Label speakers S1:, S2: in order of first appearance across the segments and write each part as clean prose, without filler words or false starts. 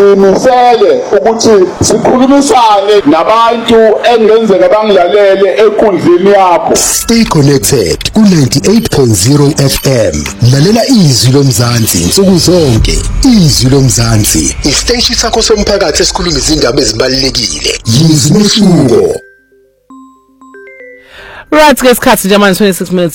S1: simisele ukuthi sikhulumisane nabantu engenzeka bangilalele ekundleni yakho.
S2: Stay connected ku 98.0 FM. Lalela izwi lomzansi insuku zonke. Izwi lomzansi, isiteshi sakho somphakathi esikhuluma izindaba ezibalulekile. Yizwi umehluko.
S3: Right, guys, cut to 26 minutes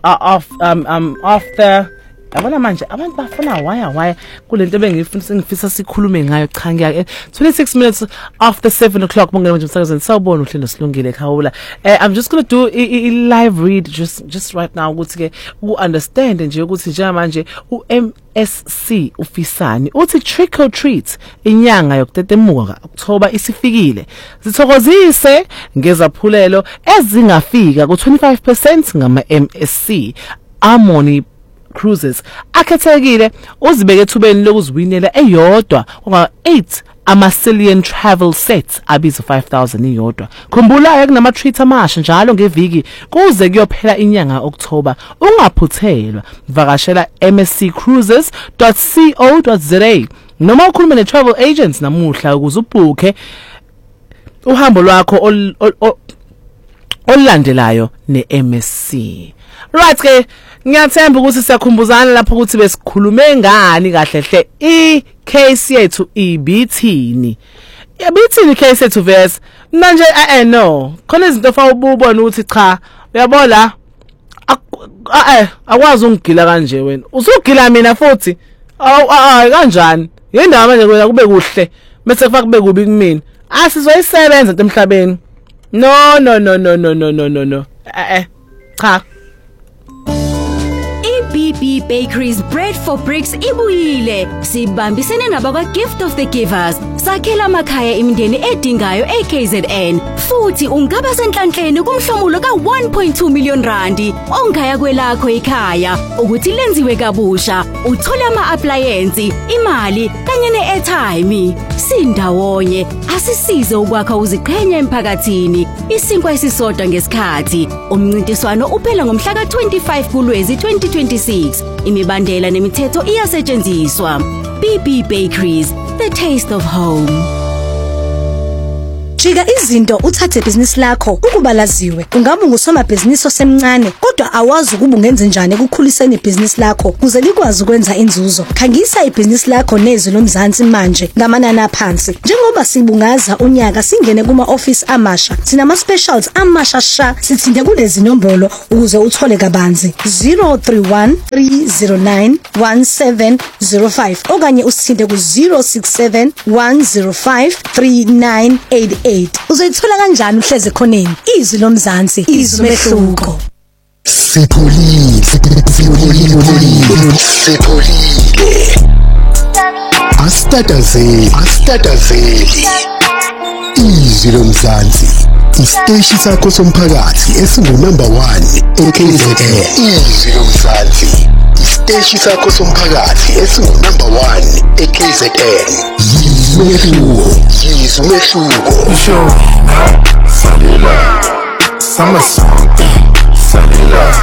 S3: after. Yabona manje abantu bafuna why kulento bengifisa sikhulume ngayo cha ngiyake 26 minutes after 7 o'clock bongena nje umsakazweni sawubona uhlelo silungile khawula. I'm just going to do a live read just right now ukuthi ke understand nje ukuthi nje manje uMSC ufisani uthi trick or treat inyanga yokutetemuka October isifikile sithokozise ngezaphulelo ezingafika ku 25% ngama MSC Harmony Cruises akhethekile uzibeke ethubeni lokuziwinela eyodwa kwa 8 Amazilian travel sets abiza 5,000 iyodwa. Khumbula kunama treat amasha njalo ngeviki kuze kuyophela inyanga October. Ungaphuthelwa. Vakashela msccruises.co.za noma ukhulume ne travel agents namuhla ukuze ubhuke uhambo lwakho olandelayo ne MSC. Right ke ngiyathemba ukuthi siyakhumbuzana lapho ukuthi besikhulume ngani kahle hle case yethu ibithini. Ibithini case yethu verse manje no khona izinto fa ububona ukuthi cha uyabona akwazi ungigila kanje wena usugila mina futhi kanjani yindaba manje kwena kube kuhle bese kufa kube kubi kumina asizoyisebenza into emhlabeni no cha
S4: BB Bakeries Bread for Bricks ibuyile sibambisene nabakwa Gift of the Givers sakhela amakhaya imindeni edingayo eKZN futhi ungaba senhlanhleni kumhlomulo ka 1.2 million randi ongaya kwelakho ekhaya ukuthi lenziwe kabusha uthola ama appliance imali kanye neairtime sindawonye asisize ukwakha uziqhenya emphakathini isinkwa esisodwa ngesikhathi umncintiswano uphela ngomhla ka 25 kuLwezi 2026 imibandela nemithetho iyasetshenziswa. BB Bakeries, the taste of home.
S5: Jika izinto uthathe business lakho ukuba laziwe ungabe ngusomabhizinisi osemncane kodwa awazi ukuba ungenze njani ukukhuliseni ibusiness lakho kuze likwazi ukwenza inzuzo khangisa ibusiness lakho nezwi lomzansi manje ngamanani aphansi njengoba sibungaza unyaka singene kuma office amasha sinama specials amasha sha sithinde kulezi nombolo ukuze uthole kabanzi 0313091705 okanye usithinde ku 0671053988 uzoyithola kanjani uhleze khoneni izwi lomzansi izwi umehluko
S2: Sipholile Astatazeli izwi lomzansi isiteshi sakho somphakathi esingu-number 1 eKZN izwi lomzansi isiteshi sakho somphakathi esingu-number 1 eKZN yizwi umehluko
S6: Salila Summer song Salila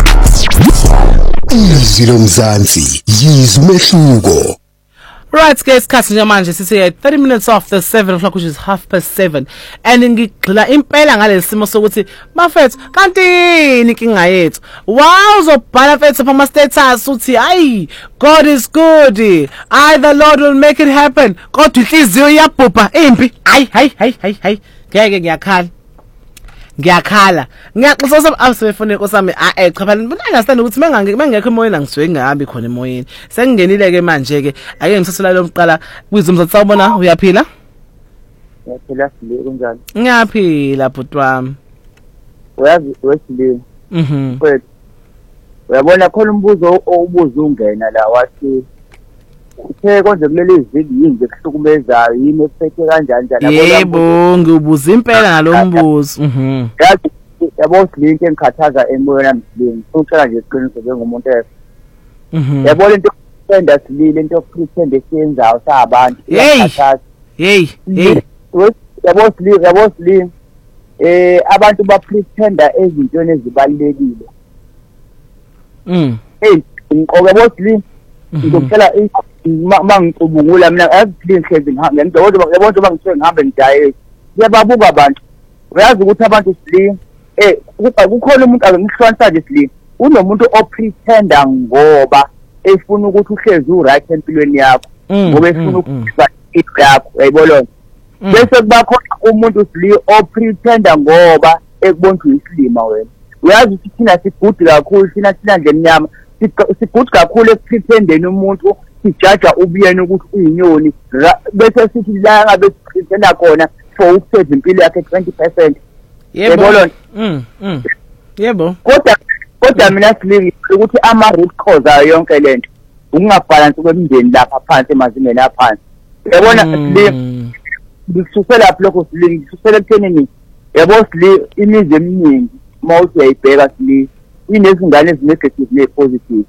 S2: izwi lomzansi yizwi umehluko.
S3: Right guys, kasi nje manje sithi 30 minutes after 7 o'clock which is 7:30 and ngigxila impela ngalesi simo sokuthi bafethu kanti inkinga yethu wawuzobhala mfethu phama status uthi hayi God is good the Lord will make it happen kodwa inhliziyo iyabhubha impi hayi ngeke ngiyakhala ngiyaxoxa asebefone nkosami cha phela mina understand ukuthi mengekho emoyeni angisuke ngingahambi khona emoyeni sengingenile ke manje ke ake ngisasela lo mqala kwizomzathu sawubona uyaphila
S7: Ngiyaphila sile kunjani
S3: ngiyaphila bhuti wami
S7: uyazi wesilile mfethu uyabona khona umbuzo obuza ungena la wathi konje kumele iziviki yini kuhlukumezayo yini ephethe kanjani njani
S3: yebo ngibuza impela ngalombuzo
S7: yabo link engikhathaza emoyeni yami ngicela nje iqiniso njengomuntu yabo lento enda silile into pretend esiyenzayo sabantu
S3: hey
S7: yabo silile abantu ba pretenda ezintweni ezibalekile ngikoke yabo silile ngicela mangicubungula mina aziclean hlezi ngihambe kodwa yabona bangithiwe ngihambe ngidaye kuyababuka abantu uyazi ukuthi abantu sili kukhona umuntu akengihlukanisa nje sili unomuntu opretenda ngoba efuna ukuthi uhlezi uright empilweni yakho ngoba efuna ukuba yakho uyayibona bese kuba khona umuntu sili opretenda ngoba ekubona uyisilima wena uyazi ukuthi thina sigudi kakhulu thina nje emnyama sigudi kakhulu ekupretendeni umuntu sijaja ubuyena ukuthi uyinyoni bese sithi la ngabe sipretenda khona for ukusave impilo yakhe 20%.
S3: Yebo. Yebo.
S7: Kodwa mina silingi ukuthi ama root cause ayo yonke lento ukungabalance kwemindeni lapha phansi emazingeni aphansi. Yabona silingi ngisusela lapho lokho silingi ngisusela ekuthenini yabo silingi imizi eminingi mawuthi uyayibheka silingi inezingane ezinegative nepositive.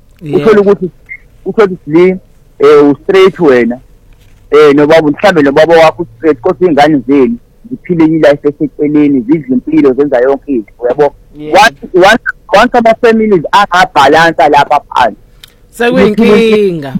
S7: Uthola silingi straight wena nobaba mhlambe nobaba wakho straight kodwa ingane zenu ziphile ilife eseceleni zidla impilo zenza yonke into uyabo once ama families angabalance lapha phansi
S3: sekuyinkinga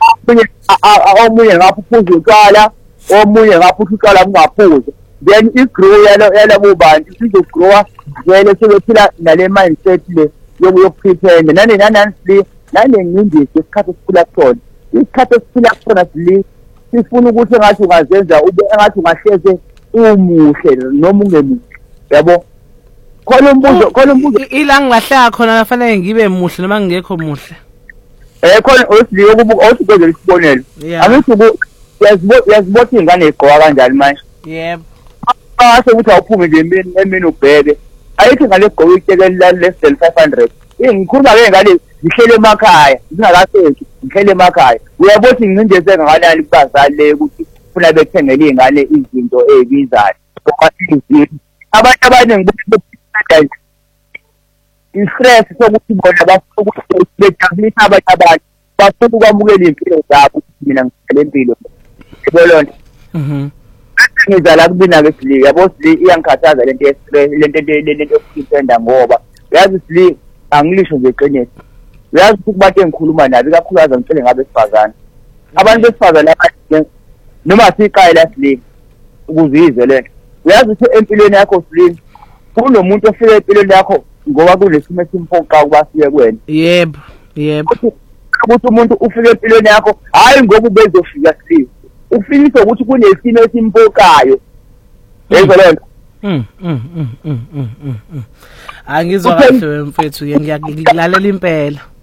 S7: omunye ngapha uphuza utshwala omunye ngapha utshwala bungaphuza then igrow yalabo bantu sizogrowa vele sebephila nale mindset le yokupretend nane ngindisi isikhathi esiphila kusona isikhathi esiphila kusona sifuna ukuthi engathi ungazenza ube engathi ungahleze umuhle noma ungemuhle yabo khona umbuzo
S3: ila ngilahleka khona kufanele ngibe muhle noma ngekho muhle
S7: khona osiliyo osibheke isibonelo angithi yazibotha ingane igqoka kanjani manje
S3: yebo
S7: base ukuthi awuphume nje emini ubheke ayithi ngale igqoka itekeli less than 500 ngikhuluma ke ngale zihlele emakhaya zingakasenki zihlele emakhaya uyabothi ngindese kangakanani kubazali le ukuthi funa bethengele izingane izinto ezibizayo abantu abaningi istress sokuthi bona bafuna ukuthi bejabulisa abanye abantu bafuna ukwamukela impilo zabo mina ngiphele impilo ebolonto ngizala kubina ke sili yabo sili iyangikhathaza lento yestress lento yokupretenda ngoba yazi sili angilisho nje eqiniso uyazi ukuthi kubantu engikhuluma nabo kakhulukazi ngicela ngabe sifazana abantu besifazana noma siqhaye la sili ukuzizwe lento uyazi ukuthi empilweni yakho sili kunomuntu ofika empilweni yakho ngoba kunesimo esimphoqa ukuba siye kuwena
S3: yebo
S7: ukuthi umuntu ufika empilweni yakho hayi ngoba ubezofika sili ufinisa ukuthi kunesimo esimphoqayo yebo lento
S3: angizwa kahle mfethu ngiyakulalela impela